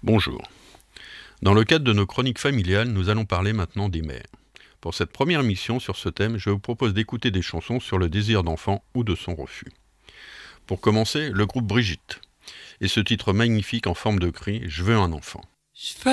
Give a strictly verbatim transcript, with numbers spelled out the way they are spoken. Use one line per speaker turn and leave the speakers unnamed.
Bonjour. Dans le cadre de nos chroniques familiales, nous allons parler maintenant des mères. Pour cette première émission sur ce thème, je vous propose d'écouter des chansons sur le désir d'enfant ou de son refus. Pour commencer, le groupe Brigitte. Et ce titre magnifique en forme de cri, Je veux un enfant.